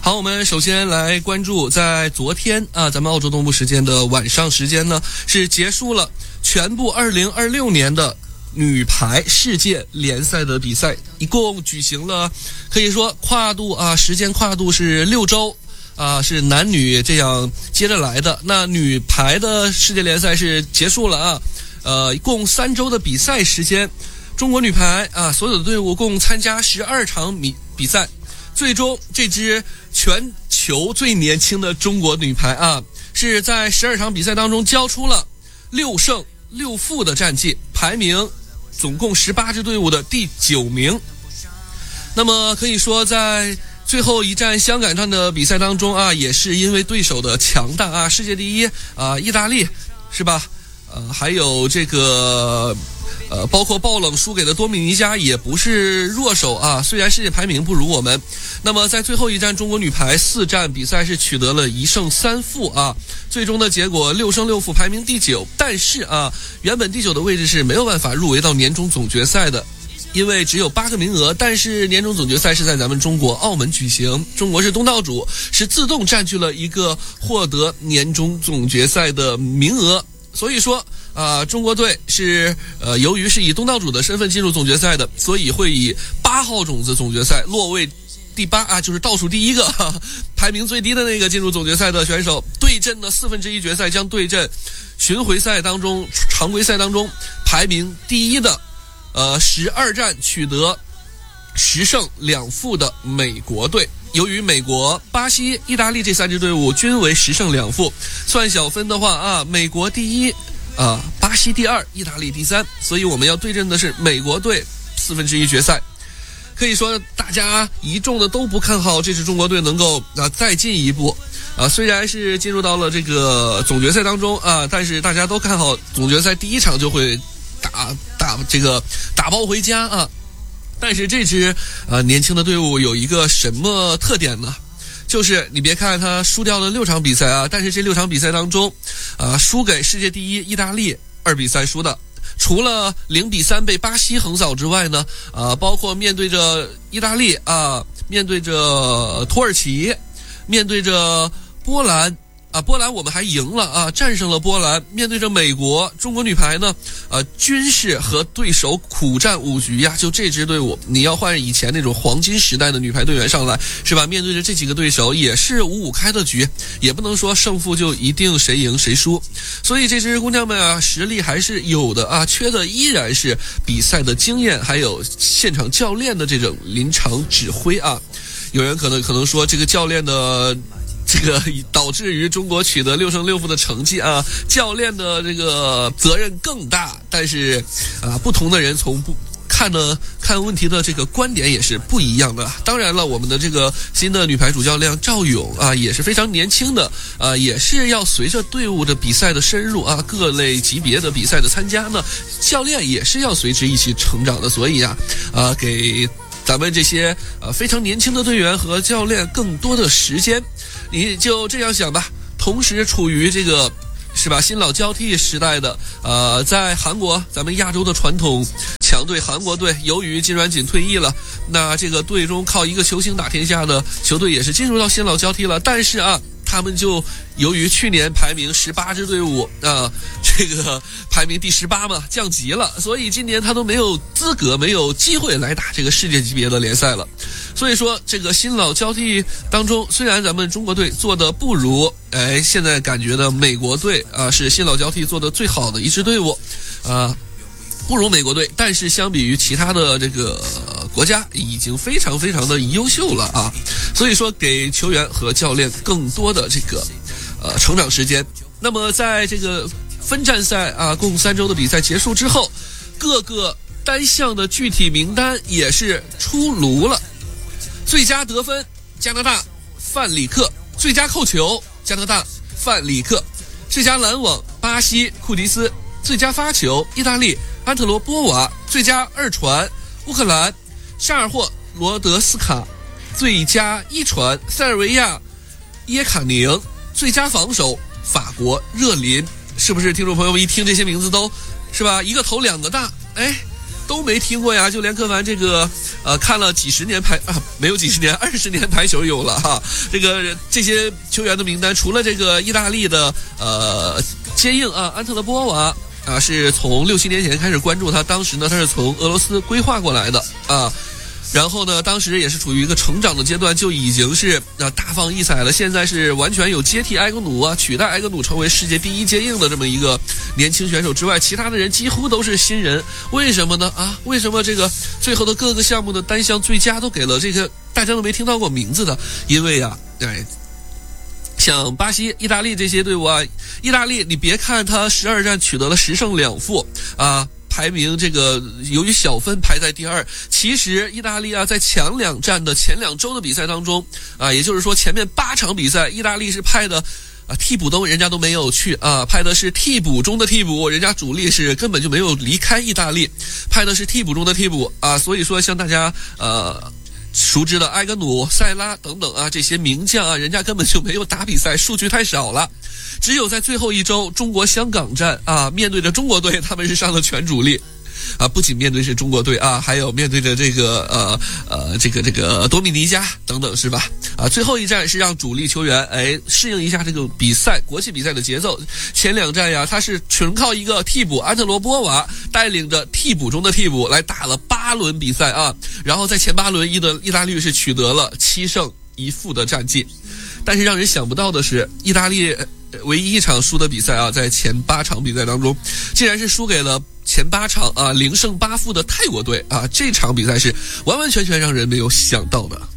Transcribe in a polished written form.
好，我们首先来关注，在昨天咱们澳洲东部时间的晚上时间呢，是结束了全部2026年的女排世界联赛的比赛，一共举行了，可以说时间跨度是6周。是男女这样接着来的。那女排的世界联赛是结束了一共3周的比赛时间。中国女排所有的队伍共参加12场比赛，最终这支全球最年轻的中国女排是在12场比赛当中交出了6胜6负的战绩，排名总共18支队伍的第9名。那么可以说在最后一站香港站的比赛当中也是因为对手的强大世界第一意大利是吧？还有这个包括爆冷输给的多米尼加也不是弱手虽然世界排名不如我们。那么在最后一站，中国女排4战比赛是取得了1胜3负最终的结果6胜6负，排名第9。但是原本第9的位置是没有办法入围到年终总决赛的，因为只有8个名额，但是年终总决赛是在咱们中国澳门举行，中国是东道主，是自动占据了一个获得年终总决赛的名额。所以说中国队是由于是以东道主的身份进入总决赛的，所以会以8号种子总决赛落位第8就是倒数第一个排名最低的那个进入总决赛的选手，对阵的1/4决赛将对阵巡回赛当中常规赛当中排名第一的12战取得10胜2负的美国队。由于美国、巴西、意大利这3支队伍均为10胜2负，算小分的话美国第一巴西第2，意大利第3，所以我们要对阵的是美国队1/4决赛。可以说大家一众的都不看好这支中国队能够再进一步虽然是进入到了这个总决赛当中但是大家都看好总决赛第1场就会打包回家但是这支年轻的队伍有一个什么特点呢？就是你别看他输掉了6场比赛但是这6场比赛当中输给世界第一意大利2比3输的，除了0比3被巴西横扫之外呢包括面对着意大利面对着土耳其，面对着波兰波兰我们还赢了战胜了波兰。面对着美国，中国女排呢均是和对手苦战5局就这支队伍，你要换以前那种黄金时代的女排队员上来是吧？面对着这几个对手也是5-5开的局，也不能说胜负就一定谁赢谁输。所以这支姑娘们实力还是有的缺的依然是比赛的经验，还有现场教练的这种临场指挥有人可能说这个教练的这个导致于中国取得6胜6负的成绩教练的这个责任更大。但是不同的人从看问题的这个观点也是不一样的。当然了，我们的这个新的女排主教练赵勇也是非常年轻的也是要随着队伍的比赛的深入各类级别的比赛的参加呢，教练也是要随之一起成长的。所以给咱们这些非常年轻的队员和教练更多的时间。你就这样想吧，同时处于这个是吧新老交替时代的在韩国，咱们亚洲的传统强队韩国队，由于金软锦退役了，那这个队中靠一个球星打天下的球队也是进入到新老交替了。但是他们就由于去年排名18支队伍这个排名第18嘛降级了，所以今年他都没有资格没有机会来打这个世界级别的联赛了。所以说这个新老交替当中，虽然咱们中国队做的不如现在感觉的美国队是新老交替做的最好的一支队伍不如美国队，但是相比于其他的这个国家已经非常非常的优秀了所以说给球员和教练更多的这个成长时间。那么在这个分站赛共3周的比赛结束之后，各个单项的具体名单也是出炉了。最佳得分加拿大范里克，最佳扣球加拿大范里克，最佳拦网巴西库迪斯，最佳发球意大利安特罗波瓦，最佳2传乌克兰沙尔霍罗德斯卡，最佳1传塞尔维亚耶卡宁，最佳防守法国热林。是不是听众朋友们一听这些名字都是吧一个头2个大都没听过呀，就连柯凡这个看了几十年没有几十年，20年排球有了哈。这些球员的名单，除了这个意大利的接应啊，安特勒波娃啊，是从6、7年前开始关注他，当时呢他是从俄罗斯规划过来的啊。然后呢，当时也是处于一个成长的阶段，就已经是大放异彩了。现在是完全有接替埃格努啊，取代埃格努成为世界第一接应的这么一个年轻选手之外，其他的人几乎都是新人。为什么呢？为什么这个最后的各个项目的单项最佳都给了这个大家都没听到过名字的？因为像巴西、意大利这些队伍啊，意大利你别看他12战取得了10胜2负啊。排名这个由于小分排在第2，其实意大利啊在强2战的前2周的比赛当中啊，也就是说前面8场比赛，意大利是派的替补人家都没有去啊，派的是替补中的替补，人家主力是根本就没有离开意大利，派的是替补中的替补啊，所以说像大家熟知的埃格努、塞拉等等啊，这些名将啊，人家根本就没有打比赛，数据太少了。只有在最后一周中国香港站啊，面对着中国队，他们是上了全主力啊，不仅面对是中国队啊，还有面对着这个这个多米尼加等等，是吧？啊，最后一战是让主力球员适应一下这个比赛国际比赛的节奏。前2战呀，他是纯靠一个替补安特罗波娃带领着替补中的替补来打了8轮比赛啊，然后在前8轮意大利是取得了7胜1负的战绩。但是让人想不到的是，意大利唯一一场输的比赛啊，在前8场比赛当中，竟然是输给了前8场0胜8负的泰国队啊！这场比赛是完完全全让人没有想到的。